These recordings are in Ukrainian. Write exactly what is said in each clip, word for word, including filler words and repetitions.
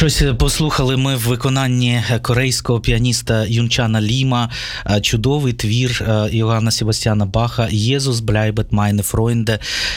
Щось послухали ми в виконанні корейського піаніста Юнчана Ліма. Чудовий твір Йоганна Себастьяна Баха «Єзус bleibt meine Freunde».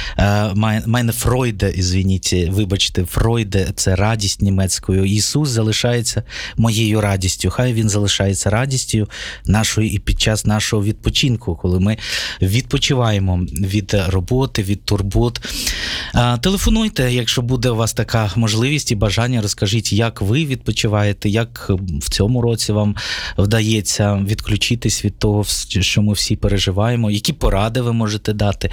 «Meine Freude», извините, вибачте, «Freude» – це радість німецькою. Ісус залишається моєю радістю. Хай Він залишається радістю нашою і під час нашого відпочинку, коли ми відпочиваємо від роботи, від турбот. Телефонуйте, якщо буде у вас така можливість і бажання, розкажіть, як ви відпочиваєте, як в цьому році вам вдається відключитись від того, що ми всі переживаємо, які поради ви можете дати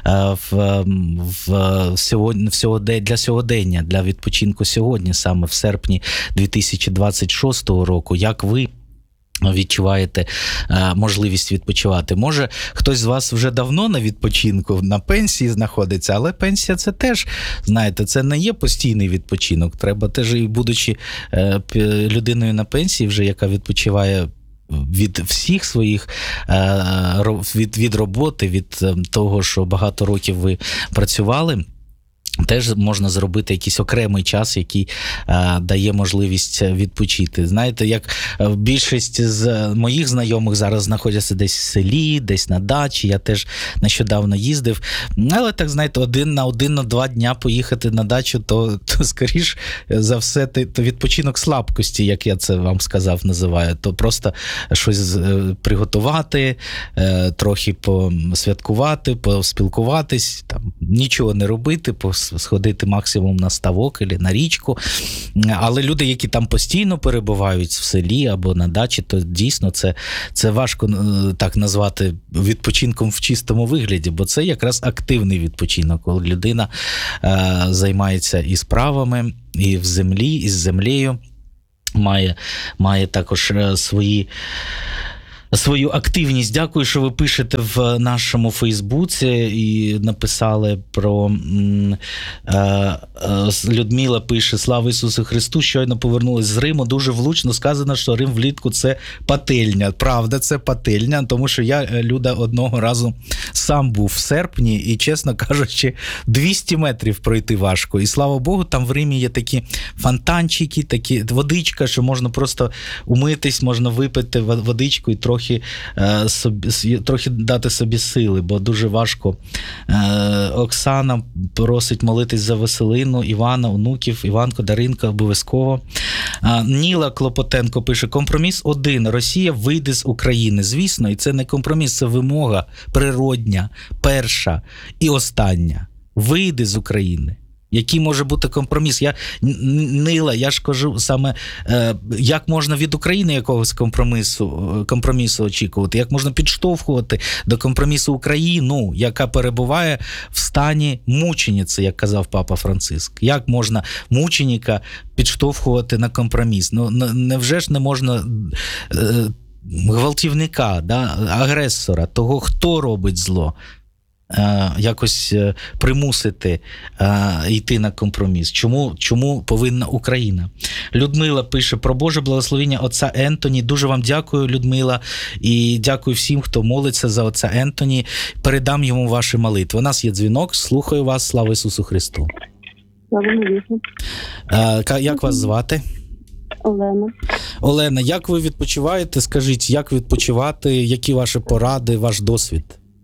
в, в, сьогодні, в для сьогодення, для відпочинку сьогодні, саме в серпні дві тисячі двадцять шостого року, як ви відчуваєте е, можливість відпочивати. Може, хтось з вас вже давно на відпочинку, на пенсії знаходиться, але пенсія це теж, знаєте, це не є постійний відпочинок. Треба теж, і будучи е, людиною на пенсії вже, яка відпочиває від всіх своїх, е, від, від роботи, від того, що багато років ви працювали, теж можна зробити якийсь окремий час, який а, дає можливість відпочити. Знаєте, як більшість з моїх знайомих зараз знаходяться десь в селі, десь на дачі, я теж нещодавно їздив, але так, знаєте, один на один, на два дня поїхати на дачу, то, то скоріш за все, то відпочинок слабкості, як я це вам сказав, називаю, то просто щось приготувати, трохи посвяткувати, поспілкуватись, там, нічого не робити, сходити максимум на ставок або на річку. Але люди, які там постійно перебувають в селі або на дачі, то дійсно це, це важко так назвати відпочинком в чистому вигляді, бо це якраз активний відпочинок, коли людина е, займається і справами, і в землі, і з землею, має, має також свої свою активність. Дякую, що ви пишете в нашому Фейсбуці і написали про... Людмила пише: «Слава Ісусу Христу, щойно повернулась з Риму. Дуже влучно сказано, що Рим влітку – це пательня». Правда, це пательня, тому що я, Люда, одного разу сам був в серпні і, чесно кажучи, двісті метрів пройти важко. І, слава Богу, там в Римі є такі фонтанчики, такі водичка, що можна просто умитись, можна випити водичку і трохи Трохи, собі, трохи дати собі сили, бо дуже важко. Оксана просить молитись за Василину, Івана, онуків, Іванко, Даринка, обов'язково. Ніла Клопотенко пише: «Компроміс один. Росія вийде з України». Звісно, і це не компроміс, це вимога природня, перша і остання. Вийде з України. Який може бути компроміс? Я, Нила, я ж кажу саме, е, як можна від України якогось компромісу, компромісу очікувати, як можна підштовхувати до компромісу Україну, яка перебуває в стані мучениці, як казав Папа Франциск. Як можна мученика підштовхувати на компроміс? Ну, невже ж не можна е, гвалтівника, да, агресора, того, хто робить зло, якось примусити йти на компроміс. Чому, чому повинна Україна? Людмила пише про Боже благословення отця Ентоні. Дуже вам дякую, Людмила, і дякую всім, хто молиться за отця Ентоні. Передам йому ваші молитви. У нас є дзвінок. Слухаю вас. Слава Ісусу Христу. Слава Ісусу. Як вас звати? Олена. Олена, як ви відпочиваєте? Скажіть, як відпочивати? Які ваші поради, ваш досвід?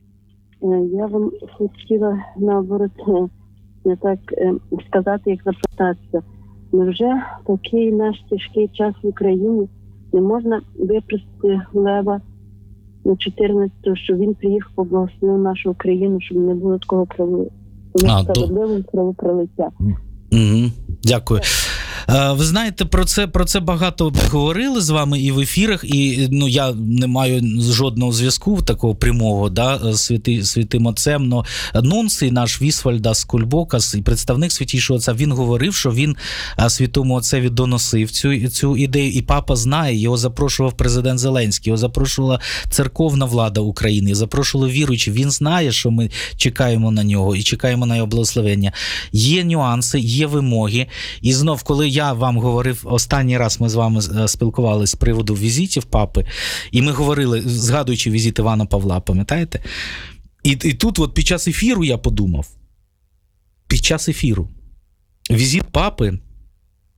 Я вам хотіла, наоборот, не так сказати, як запитатися. Невже такий наш тяжкий час в Україні не можна випросити Лева на чотирнадцятого, щоб він приїхав поблагословив нашу Україну, щоб не було такого несправедливого кровопролиття? Угу. Дякую. Ви знаєте, про це, про це багато говорили з вами і в ефірах, і ну, я не маю жодного зв'язку такого прямого, да, з святи, святим отцем, но Нунций наш Вісвальдас Кульбокас, і представник Святішого Отця, він говорив, що він святому отцеві доносив цю, цю ідею, і папа знає, його запрошував президент Зеленський, його запрошувала церковна влада України, запрошували віруючі, він знає, що ми чекаємо на нього і чекаємо на його благословення. Є нюанси, є вимоги, і знов, коли я вам говорив, останній раз ми з вами спілкувалися з приводу візитів папи, і ми говорили, згадуючи візит Івана Павла, пам'ятаєте? І, і тут от під час ефіру я подумав, під час ефіру, візит папи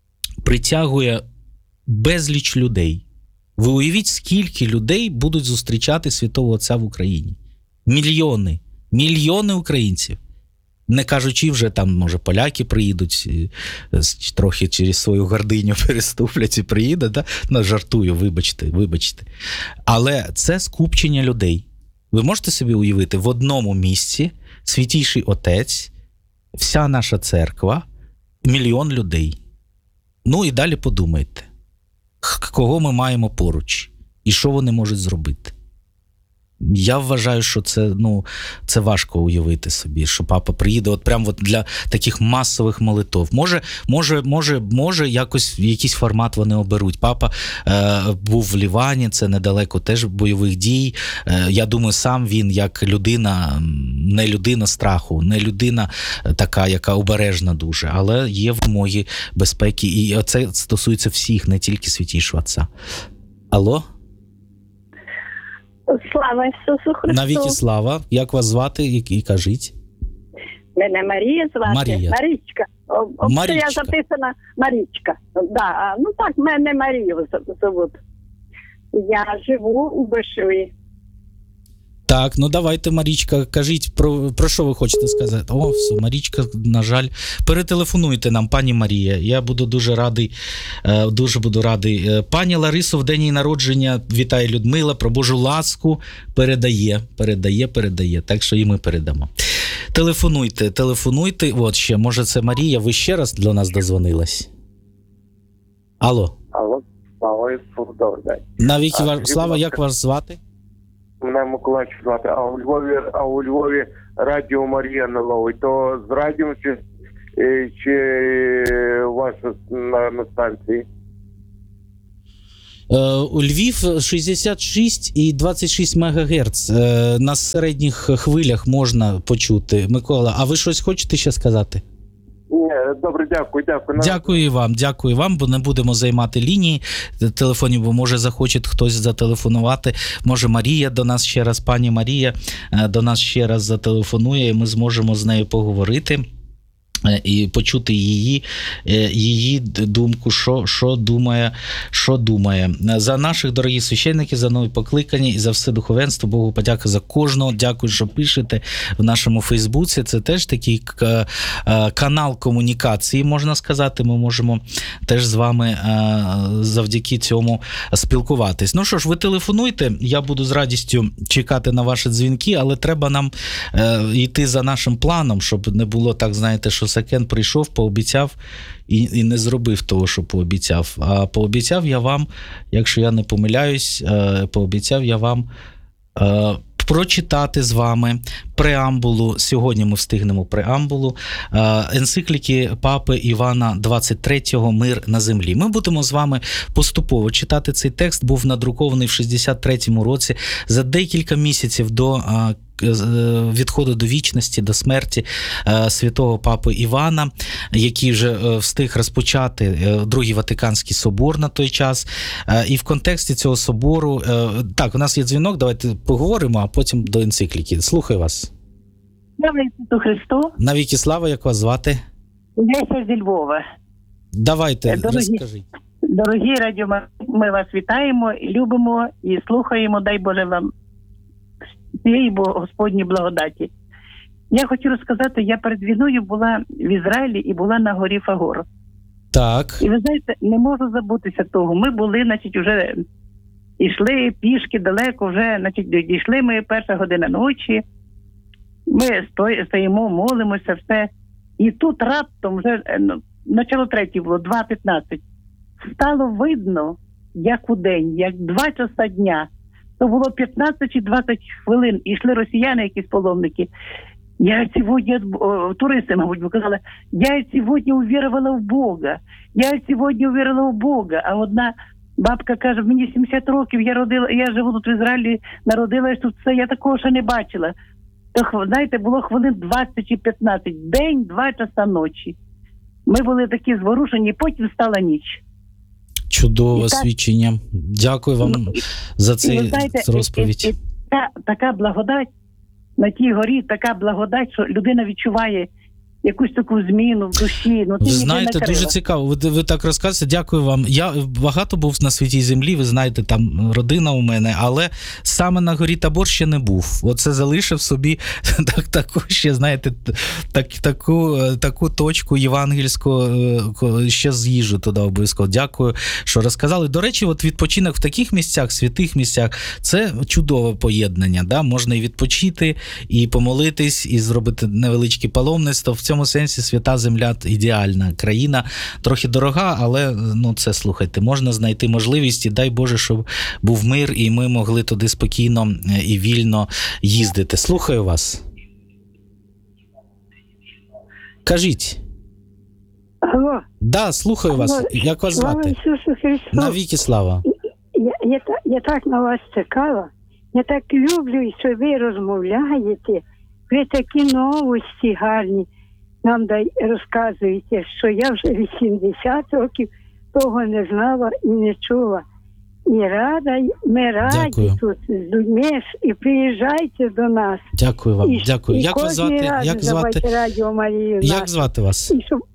притягує безліч людей. Ви уявіть, скільки людей будуть зустрічати Святого Отця в Україні. Мільйони. Мільйони українців. Не кажучи вже, там, може, поляки приїдуть, трохи через свою гординю переступлять і приїдуть. Да? Ну, жартую, вибачте, вибачте. Але це скупчення людей. Ви можете собі уявити, в одному місці Святійший Отець, вся наша церква, мільйон людей. Ну і далі подумайте, кого ми маємо поруч і що вони можуть зробити. Я вважаю, що це, ну, це важко уявити собі, що папа приїде от прямо от для таких масових молитов. Може, може, може, може якось якийсь формат вони оберуть. Папа е, був в Лівані, це недалеко теж бойових дій. Е, я думаю, сам він як людина, не людина страху, не людина така, яка обережна дуже, але є вимоги безпеки. І це стосується всіх, не тільки Святійшого Отця. Алло? Слава Ісусу Христу. Навіки слава. Як вас звати і, і кажіть? Мене Марія звати. Марія. Марічка. О, Марічка. Я записана Марічка. Да, ну так, мене Марію зовут. Я живу у Бешві. Так, ну давайте, Марічка, кажіть, про, про що ви хочете сказати? О, все, Марічка, на жаль, перетелефонуйте нам, пані Марія. Я буду дуже радий, дуже буду радий. Пані Ларисо, в день її народження вітає Людмила, про Божу ласку передає, передає, передає. Так що і ми передамо. Телефонуйте, телефонуйте. От ще, може це Марія, ви ще раз до нас дозвонилась? Алло. Алло, слава Ісусу, добрий день. Навіки ва... слава, як вас звати? Мене Миколаївич звати, а у Львові, а у Львові Радіо Марія не ловить. То з радіо чи, чи у вас на, на станції? У Львів шістдесят шість і двадцять шість мегагерц. На середніх хвилях можна почути. Микола, а ви щось хочете ще сказати? Ні, добре, дякую, дякую. Дякую вам, дякую вам, бо не будемо займати лінії телефонів, бо може захоче хтось зателефонувати. Може Марія до нас ще раз, пані Марія до нас ще раз зателефонує, і ми зможемо з нею поговорити і почути її, її думку, що, що думає, що думає. За наших дорогих священників, за нові покликання і за все духовенство, Богу подяка за кожного. Дякую, що пишете в нашому Фейсбуці. Це теж такий канал комунікації, можна сказати. Ми можемо теж з вами завдяки цьому спілкуватись. Ну що ж, ви телефонуйте, я буду з радістю чекати на ваші дзвінки, але треба нам йти за нашим планом, щоб не було так, знаєте, що Сакен прийшов, пообіцяв і, і не зробив того, що пообіцяв. А пообіцяв я вам, якщо я не помиляюсь, пообіцяв я вам е, прочитати з вами преамбулу, сьогодні ми встигнемо преамбулу, е, енцикліки Папи Івана двадцять третього «Мир на землі». Ми будемо з вами поступово читати цей текст, був надрукований в шістдесят третьому році, за декілька місяців до е, відходу до вічності, до смерті е, святого Папи Івана, який вже е, встиг розпочати е, Другий Ватиканський собор на той час. Е, і в контексті цього собору, е, так, у нас є дзвінок, давайте поговоримо, а потім до енцикліки. Слухаю вас. Слава Ісусу Христу. Навіки слава, як вас звати? Леся зі Львова. Давайте, Дорогі, розкажіть. Дорогі радіо, ми вас вітаємо, любимо і слухаємо, дай Боже вам цієї Господній благодаті. Я хочу розказати, я перед війною була в Ізраїлі і була на горі Фагор. Так. І ви знаєте, не можу забутися того. Ми були, значить, вже йшли пішки далеко, вже, значить, дійшли ми, перша година ночі. Ми стоїмо, молимося, все. І тут раптом вже, ну, начало третє було, два п'ятнадцять. Стало видно, як у день, як два часа дня. То було п'ятнадцять чи двадцять хвилин, і йшли росіяни, якісь паломники. Я сьогодні, туристи, мабуть, казали, я сьогодні увірувала в Бога, я сьогодні увірувала в Бога. А одна бабка каже, мені сімдесят років, я родила, я живу тут в Ізраїлі, народилась тут, все, я такого ще не бачила. То, знаєте, було хвилин двадцять чи п'ятнадцять, день, два часа ночі. Ми були такі зворушені, потім стала ніч. Чудове і так, свідчення. Дякую вам ну, за цей знаєте, розповідь. І, і, і, та, така благодать на тій горі, така благодать, що людина відчуває якусь таку зміну в душі. Ну, ви знаєте, дуже цікаво. Ви, ви так розказуєте. Дякую вам. Я багато був на Святій Землі, ви знаєте, там родина у мене, але саме на горі Табор ще не був. Оце залишив собі так, таку ще, знаєте, так, таку, таку точку євангельську, ще з'їжджу туди обов'язково. Дякую, що розказали. До речі, от відпочинок в таких місцях, святих місцях, це чудове поєднання. Да? Можна і відпочити, і помолитись, і зробити невеличке паломництво. В цьому сенсі Свята Земля ідеальна країна. Трохи дорога, але ну, це, слухайте, можна знайти можливість, і дай Боже, щоб був мир, і ми могли туди спокійно і вільно їздити. Слухаю вас. Кажіть. Алло. Да, слухаю вас. Алло. Як вас Слава звати? Ісусу Христу. Навіки слава. Я, я, та- я так на вас чекала. Я так люблю, що ви розмовляєте. Ви такі новості гарні нам дай, розказуєте, що я вже вісімдесят років того не знала і не чула. І рада, ми раді Дякую. тут з людьми, і приїжджайте до нас. Дякую вам. І, Дякую. і Як вас кожний звати? раз Як звати? давайте Радіо Марію. Як нас. звати вас? І щоб...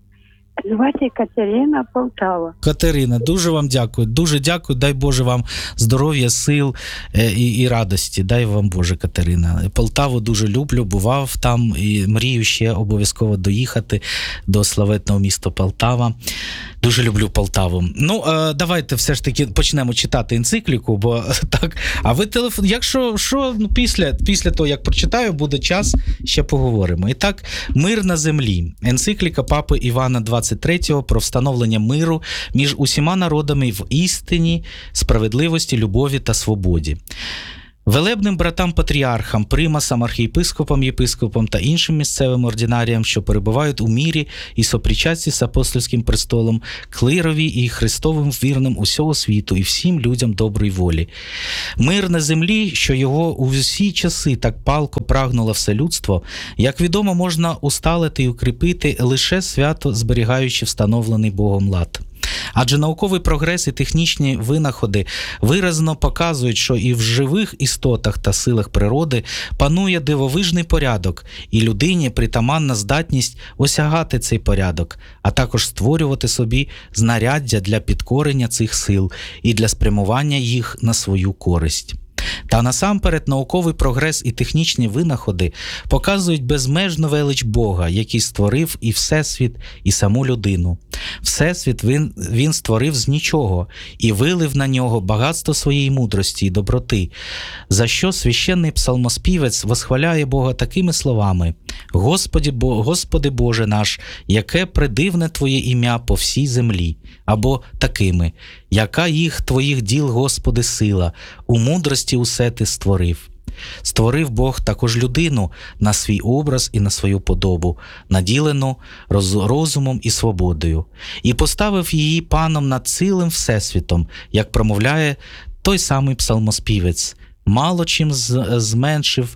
Звати Катерина, Полтава. Катерина, дуже вам дякую. Дуже дякую. Дай Боже вам здоров'я, сил е, і, і радості. Дай вам Боже, Катерина. Полтаву дуже люблю, бував там і мрію ще обов'язково доїхати до славетного міста Полтава. Дуже люблю Полтаву. Ну, е, давайте все ж таки почнемо читати енцикліку, бо так. А ви телефон, якщо що, ну, після, після того, як прочитаю, буде час, ще поговоримо. І так, мир на землі. Енцикліка Папи Івана двадцять третього про встановлення миру між усіма народами в істині, справедливості, любові та свободі. Велебним братам-патріархам, примасам, архієпископам, єпископам та іншим місцевим ординаріям, що перебувають у мірі і сопричасті з апостольським престолом, клирові і Христовим вірним усього світу і всім людям доброї волі. Мир на землі, що його у всі часи так палко прагнуло все людство, як відомо, можна усталити і укріпити лише свято зберігаючи встановлений Богом лад. Адже науковий прогрес і технічні винаходи виразно показують, що і в живих істотах та силах природи панує дивовижний порядок, і людині притаманна здатність осягати цей порядок, а також створювати собі знаряддя для підкорення цих сил і для спрямування їх на свою користь. Та насамперед науковий прогрес і технічні винаходи показують безмежну велич Бога, який створив і Всесвіт, і саму людину. Всесвіт він, він створив з нічого і вилив на нього багатство своєї мудрості і доброти, за що священний псалмоспівець восхваляє Бога такими словами: «Господи, Бо, Господи Боже наш, яке предивне Твоє ім'я по всій землі», або такими: «Яка їх Твоїх діл, Господи, сила, у мудрості усе Ти створив». Створив Бог також людину на свій образ і на свою подобу, наділену роз- розумом і свободою, і поставив її паном над цілим всесвітом, як промовляє той самий псалмоспівець: «Мало чим з- зменшив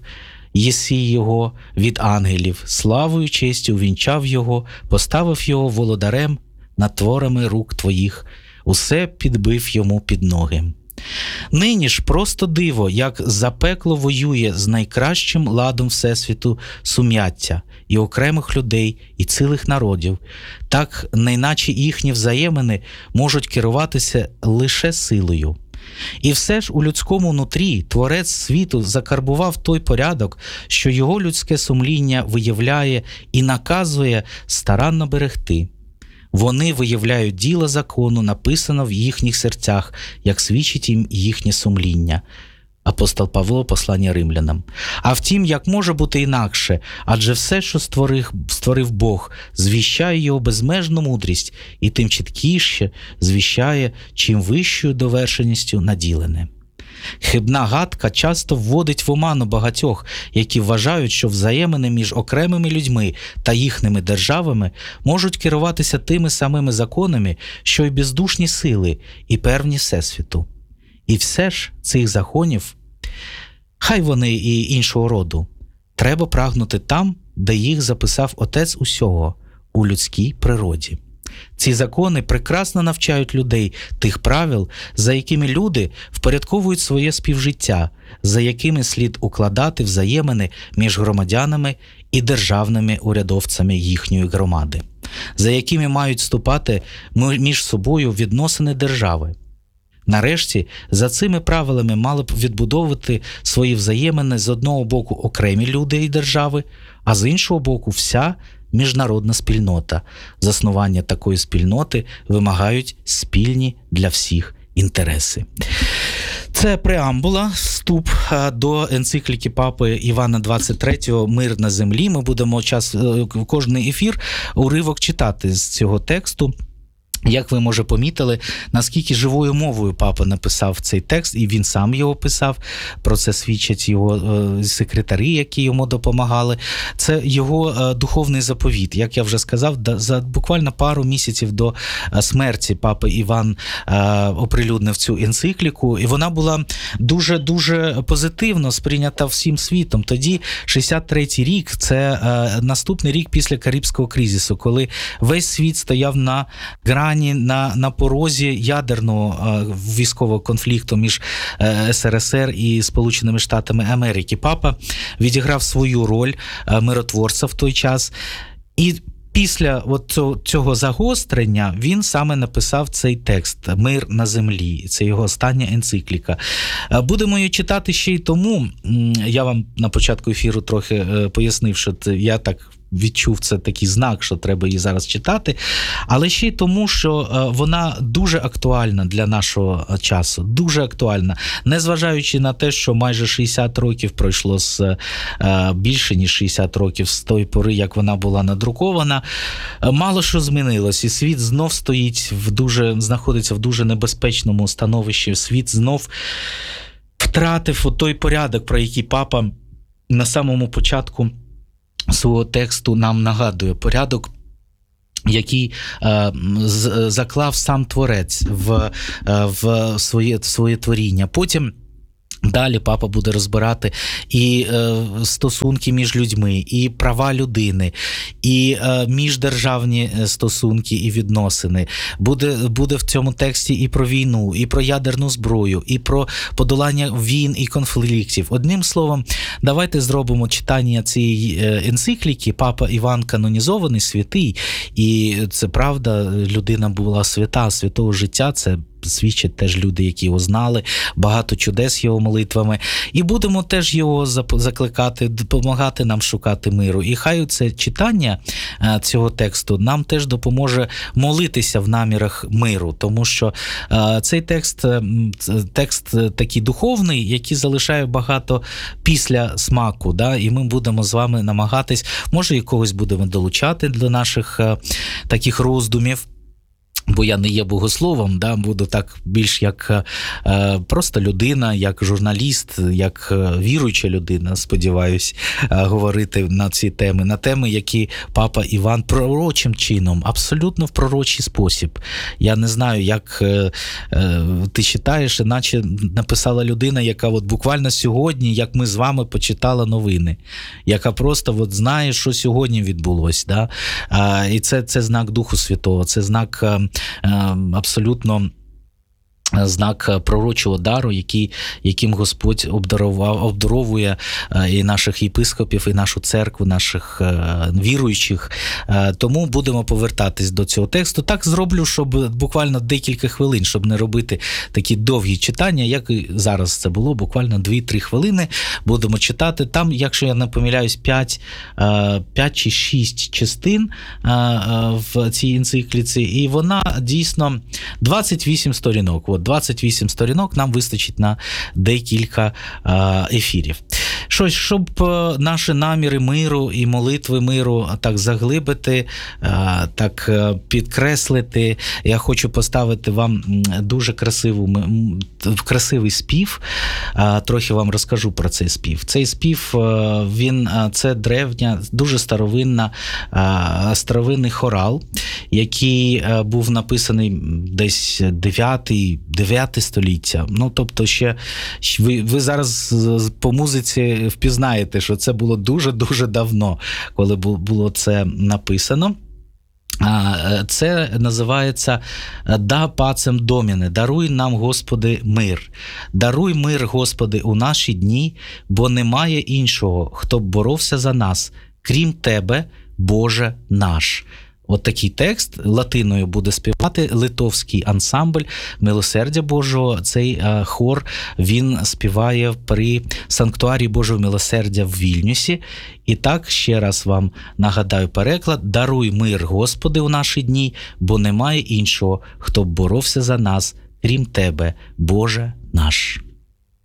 єсі його від ангелів, славою честю вінчав його, поставив його володарем над творами рук твоїх, усе підбив йому під ноги». Нині ж просто диво, як запекло воює з найкращим ладом Всесвіту сум'яття і окремих людей, і цілих народів, так неначе їхні взаємини можуть керуватися лише силою. І все ж у людському нутрі Творець світу закарбував той порядок, що його людське сумління виявляє і наказує старанно берегти. Вони виявляють діло закону, написано в їхніх серцях, як свідчить їм їхнє сумління. Апостол Павло, послання римлянам. А втім, як може бути інакше, адже все, що створив, створив Бог, звіщає його безмежну мудрість і тим чіткіше звіщає, чим вищою довершеністю наділене. Хибна гадка часто вводить в оману багатьох, які вважають, що взаємини між окремими людьми та їхніми державами можуть керуватися тими самими законами, що й бездушні сили і певні Всесвіту. І все ж цих законів, хай вони і іншого роду, треба прагнути там, де їх записав Отець усього, у людській природі. Ці закони прекрасно навчають людей тих правил, за якими люди впорядковують своє співжиття, за якими слід укладати взаємини між громадянами і державними урядовцями їхньої громади, за якими мають вступати між собою відносини держави. Нарешті, за цими правилами мали б відбудовувати свої взаємини з одного боку окремі люди і держави, а з іншого боку вся міжнародна спільнота. Заснування такої спільноти вимагають спільні для всіх інтереси. Це преамбула, вступ до енцикліки Папи Івана двадцять третього «Мир на землі». Ми будемо час, кожний ефір уривок читати з цього тексту. Як ви, може, помітили, наскільки живою мовою папа написав цей текст, і він сам його писав, про це свідчать його е, секретарі, які йому допомагали. Це його е, духовний заповіт. Як я вже сказав, да, за буквально пару місяців до е, смерті папа Іван е, оприлюднив цю енцикліку, і вона була дуже-дуже позитивно сприйнята всім світом. Тоді шістдесят третій рік, це е, наступний рік після Карибського кризису, коли весь світ стояв на грані, На, на порозі ядерного е, військового конфлікту між е, ес ер ес ер і Сполученими Штатами Америки. Папа відіграв свою роль е, миротворця в той час. І після от цього, цього загострення він саме написав цей текст «Мир на землі». Це його остання енцикліка. Будемо її читати ще й тому, я вам на початку ефіру трохи е, пояснив, що я так відчув, це такий знак, що треба її зараз читати, але ще й тому, що вона дуже актуальна для нашого часу, дуже актуальна. Незважаючи на те, що майже шістдесят років пройшло з більше, ніж шістдесят років з тої пори, як вона була надрукована, мало що змінилось, і світ знов стоїть в дуже, знаходиться в дуже небезпечному становищі, світ знов втратив той порядок, про який папа на самому початку свого тексту нам нагадує, порядок, який е, з, заклав сам Творець в, е, в своє, своє творіння. Потім далі папа буде розбирати і е, стосунки між людьми, і права людини, і е, міждержавні стосунки і відносини. Буде, буде в цьому тексті і про війну, і про ядерну зброю, і про подолання війн і конфліктів. Одним словом, давайте зробимо читання цієї енцикліки. Папа Іван канонізований, святий, і це правда, людина була свята, святого життя, це свідчать теж люди, які його знали, багато чудес його молитвами. І будемо теж його закликати, допомагати нам шукати миру. І хай це читання цього тексту нам теж допоможе молитися в намірах миру, тому що цей текст, текст такий духовний, який залишає багато після смаку, да? І ми будемо з вами намагатись, може, і когось будемо долучати до наших таких роздумів, бо я не є богословом, да, буду так більш як е, просто людина, як журналіст, як е, віруюча людина, сподіваюсь, е, говорити на ці теми, на теми, які папа Іван пророчим чином, абсолютно в пророчий спосіб. Я не знаю, як е, е, ти читаєш, іначе написала людина, яка от буквально сьогодні, як ми з вами почитала новини, яка просто от знає, що сьогодні відбулось. Да? А, і це, це знак Духу Святого, це знак е, абсолютно знак пророчого дару, який, яким Господь обдарував, обдаровує і наших єпископів, і нашу церкву, наших віруючих. Тому будемо повертатись до цього тексту. Так зроблю, щоб буквально декілька хвилин, щоб не робити такі довгі читання, як і зараз це було, буквально дві-три хвилини будемо читати. Там, якщо я не помиляюсь, п'ять чи шість частин в цій енцикліці, і вона дійсно двадцять вісім сторінок. От, двадцять вісім сторінок нам вистачить на декілька ефірів. Щось, щоб наші наміри миру і молитви миру так заглибити, так підкреслити, я хочу поставити вам дуже красиву, красивий спів. Трохи вам розкажу про цей спів. Цей спів, він, це древня, дуже старовинна, старовинний хорал, який був написаний десь дев'яте століття. Ну, тобто ще ви, ви зараз по музиці впізнаєте, що це було дуже-дуже давно, коли було це написано. Це називається «Да пацем доміне», «Даруй нам, Господи, мир». «Даруй мир, Господи, у наші дні, бо немає іншого, хто б боровся за нас, крім тебе, Боже наш. От такий текст латиною буде співати литовський ансамбль Милосердя Божого. Цей а, хор, він співає при Санктуарі Божого Милосердя в Вільнюсі. І так, ще раз вам нагадаю переклад: «Даруй мир, Господи, у наші дні, бо немає іншого, хто б боровся за нас, крім Тебе, Боже наш».